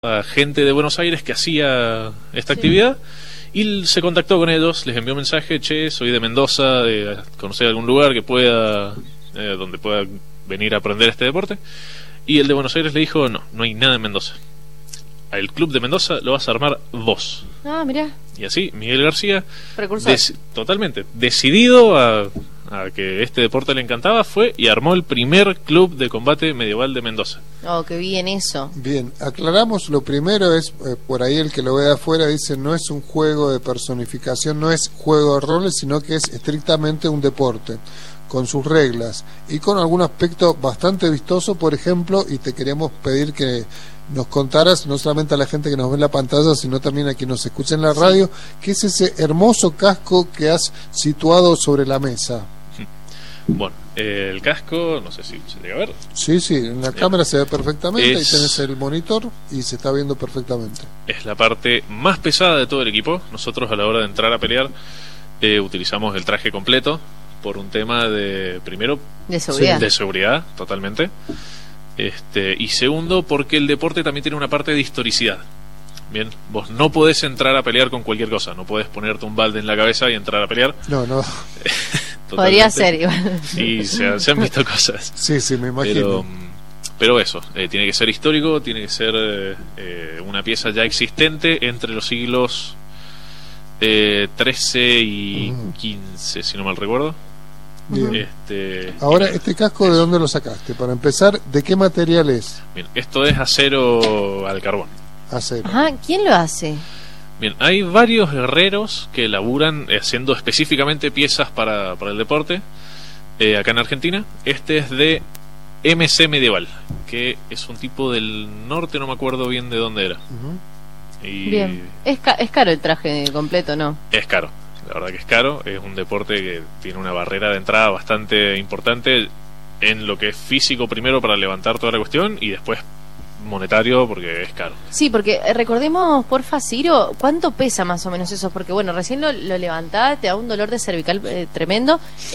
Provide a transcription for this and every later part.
a gente de Buenos Aires que hacía esta actividad y se contactó con ellos, les envió un mensaje: che, soy de Mendoza, ¿conocés algún lugar que pueda donde pueda venir a aprender este deporte? Y el de Buenos Aires le dijo: no hay nada en Mendoza, el club de Mendoza lo vas a armar vos. Ah, mirá. Y así Miguel García, precursor, totalmente decidido a que este deporte le encantaba, fue y armó el primer club de combate medieval de Mendoza. Oh, qué bien eso. Bien, aclaramos, lo primero es, por ahí el que lo ve de afuera dice, no es un juego de personificación, no es juego de roles, sino que es estrictamente un deporte, con sus reglas y con algún aspecto bastante vistoso, por ejemplo, y te queríamos pedir que nos contaras, no solamente a la gente que nos ve en la pantalla, sino también a quien nos escucha en la radio, qué es ese hermoso casco que has situado sobre la mesa. Bueno, el casco, no sé si se llega a ver. Sí, en la cámara se ve perfectamente, ahí tenés el monitor y se está viendo perfectamente. Es la parte más pesada de todo el equipo. Nosotros a la hora de entrar a pelear utilizamos el traje completo por un tema de, primero, de seguridad, totalmente. Y segundo, porque el deporte también tiene una parte de historicidad. Bien, vos no podés entrar a pelear con cualquier cosa, no podés ponerte un balde en la cabeza y entrar a pelear. No. Podría ser igual. Y se han visto cosas. Sí, me imagino. Pero eso, tiene que ser histórico, tiene que ser una pieza ya existente entre los siglos 13 y 15, si no mal recuerdo. Bien. Ahora, ¿este casco de dónde lo sacaste? Para empezar, ¿de qué material es? Bien, esto es acero al carbón. Acero. Ajá, ¿quién lo hace? Bien, hay varios herreros que laburan haciendo específicamente piezas para el deporte acá en Argentina. Este es de MC Medieval, que es un tipo del norte, no me acuerdo bien de dónde era. Bien, es caro el traje completo, ¿no? Es caro, la verdad que es caro. Es un deporte que tiene una barrera de entrada bastante importante en lo que es físico primero para levantar toda la cuestión y después monetario porque es caro. Sí, porque recordemos, porfa, Ciro, ¿cuánto pesa más o menos eso? Porque bueno, recién lo levantás, te da un dolor de cervical tremendo.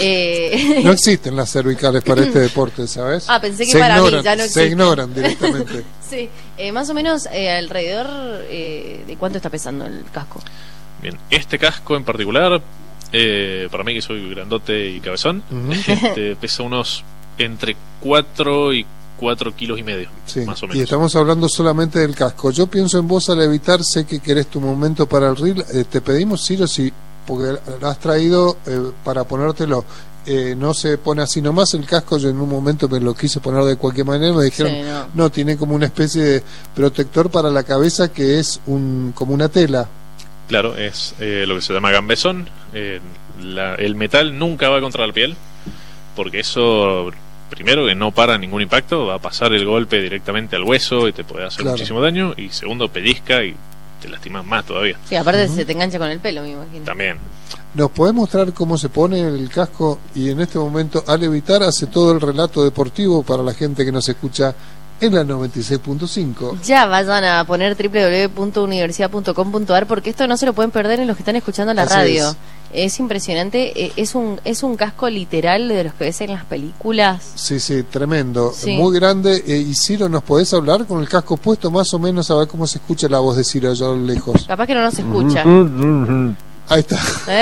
No existen las cervicales para este deporte, ¿sabes? Ah, pensé que para mí ya no existen. Se ignoran directamente. Sí, más o menos alrededor de cuánto está pesando el casco. Bien, este casco en particular, para mí que soy grandote y cabezón, pesa unos entre 4 y 4 kilos y medio, más o menos. Y estamos hablando solamente del casco. Yo pienso en vos al evitar, sé que querés tu momento para el reel. Te pedimos, Ciro, porque lo has traído para ponértelo. No se pone así nomás el casco. Yo en un momento me lo quise poner de cualquier manera, me dijeron no, tiene como una especie de protector para la cabeza que es como una tela. Claro, es lo que se llama gambesón. El metal nunca va contra la piel, porque eso, primero, que no para ningún impacto, va a pasar el golpe directamente al hueso y te puede hacer muchísimo daño, y segundo, pellizca y te lastimas más todavía. Sí, aparte se te engancha con el pelo, me imagino. También. ¿Nos podés mostrar cómo se pone el casco? Y en este momento, al evitar, hace todo el relato deportivo para la gente que nos escucha en la 96.5. Ya vayan a poner www.universidad.com.ar porque esto no se lo pueden perder en los que están escuchando la radio. Es impresionante, es un casco literal de los que ves en las películas. Sí, tremendo, muy grande. Y Ciro, ¿nos podés hablar con el casco puesto más o menos a ver cómo se escucha la voz de Ciro allá a lo lejos? Capaz que no nos escucha. Ahí está.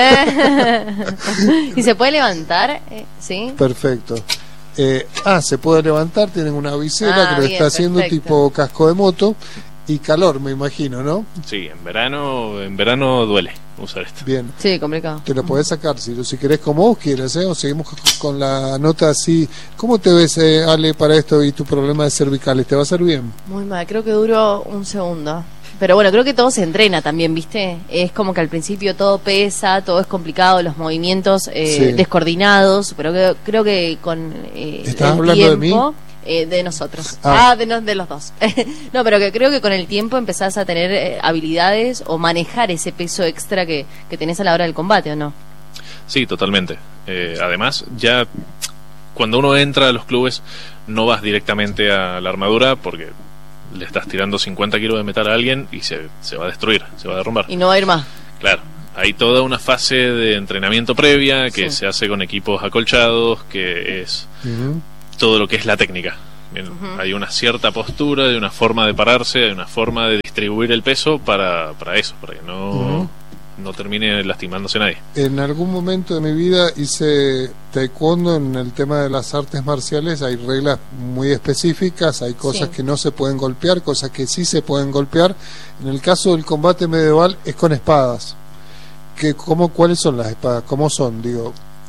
¿Y se puede levantar? Sí. Perfecto. Se puede levantar, tienen una visera que lo está haciendo tipo casco de moto. Y calor, me imagino, ¿no? Sí, en verano duele usar esto. Bien. Sí, complicado. Te lo podés sacar, si querés, como vos quieras, o seguimos con la nota así. ¿Cómo te ves, Ale, para esto y tu problema de cervicales? ¿Te va a hacer bien? Muy mal, creo que duró un segundo. Pero bueno, creo que todo se entrena también, ¿viste? Es como que al principio todo pesa, todo es complicado, los movimientos descoordinados, pero creo que con ¿Estás hablando tiempo, de mí? De nosotros. De los dos. No, pero que creo que con el tiempo empezás a tener habilidades o manejar ese peso extra que tenés a la hora del combate, ¿o no? Sí, totalmente. Además, ya cuando uno entra a los clubes, no vas directamente a la armadura porque le estás tirando 50 kilos de metal a alguien y se va a destruir, se va a derrumbar. Y no va a ir más. Claro. Hay toda una fase de entrenamiento previa que se hace con equipos acolchados, que es todo lo que es la técnica. Bien, hay una cierta postura, hay una forma de pararse, hay una forma de distribuir el peso para eso, para que no termine lastimándose nadie. En algún momento de mi vida hice taekwondo. En el tema de las artes marciales hay reglas muy específicas, hay cosas que no se pueden golpear, cosas que sí se pueden golpear. En el caso del combate medieval es con espadas. ¿Cuáles son las espadas? ¿Cómo son? Digo,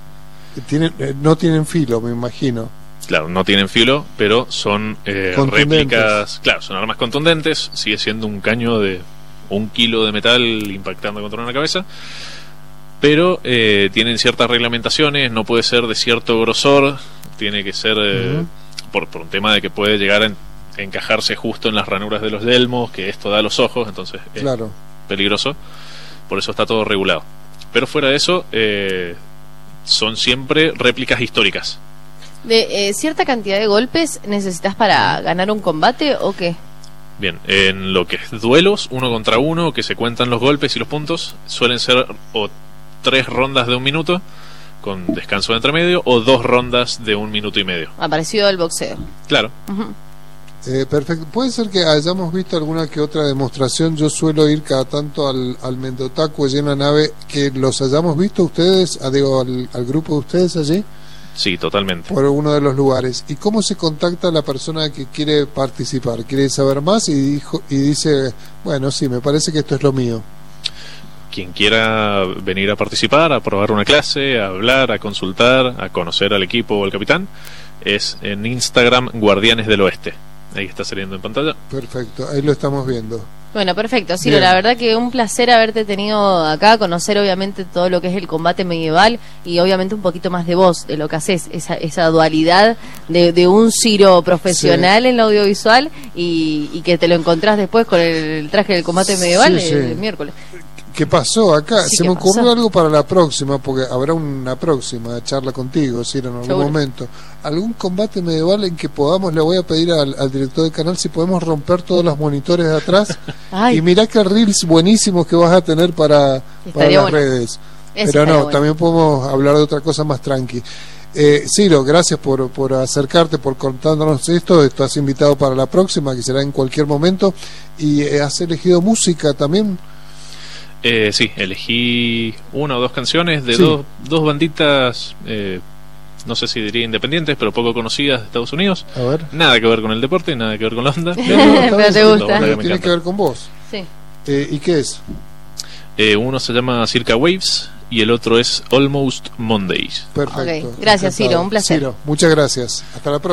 no tienen filo, me imagino. Claro, no tienen filo, pero son réplicas. Claro, son armas contundentes. Sigue siendo un caño de 1 kilo de metal impactando contra una cabeza, pero tienen ciertas reglamentaciones. No puede ser de cierto grosor, tiene que ser por un tema de que puede llegar a encajarse justo en las ranuras de los yelmos, que esto da a los ojos, entonces es peligroso. Por eso está todo regulado. Pero fuera de eso, son siempre réplicas históricas. ¿De cierta cantidad de golpes necesitas para ganar un combate o qué? Bien, en lo que es duelos 1 contra 1, que se cuentan los golpes y los puntos, suelen ser o 3 rondas de 1 minuto con descanso de entre medio, o 2 rondas de 1 minuto y medio. Parecido al boxeo. Claro. Perfecto. Puede ser que hayamos visto alguna que otra demostración. Yo suelo ir cada tanto al Mendotaku allí en la nave. ¿Que los hayamos visto ustedes, al grupo de ustedes allí? Sí, totalmente. Por uno de los lugares. ¿Y cómo se contacta la persona que quiere participar? ¿Quiere saber más? Y dice, bueno, sí, me parece que esto es lo mío. Quien quiera venir a participar, a probar una clase, a hablar, a consultar, a conocer al equipo o al capitán, es en Instagram Guardianes del Oeste. Ahí está saliendo en pantalla. Perfecto, ahí lo estamos viendo. Bueno, perfecto, Ciro, la verdad que un placer haberte tenido acá, conocer obviamente todo lo que es el combate medieval y obviamente un poquito más de vos, de lo que haces, esa dualidad de un Ciro profesional en lo audiovisual y que te lo encontrás después con el traje del combate medieval el miércoles. ¿Qué pasó acá? Se me ocurrió algo para la próxima, porque habrá una próxima charla contigo, Ciro, en algún momento. Algún combate medieval en que podamos, le voy a pedir al director del canal si podemos romper todos los monitores de atrás. Y mirá que reels buenísimos que vas a tener para las redes. Pero no, también podemos hablar de otra cosa más tranqui. Ciro, gracias por acercarte, por contándonos esto. Estás invitado para la próxima, que será en cualquier momento. Y has elegido música también. Sí, elegí 1 o 2 canciones de dos banditas, no sé si diría independientes, pero poco conocidas de Estados Unidos. A ver. Nada que ver con el deporte, nada que ver con la onda. Pero te gusta. Tiene que ver con vos. Sí. ¿Y qué es? Uno se llama Circa Waves y el otro es Almost Mondays. Perfecto. Okay. Gracias, Ciro, un placer. Ciro, muchas gracias. Hasta la próxima.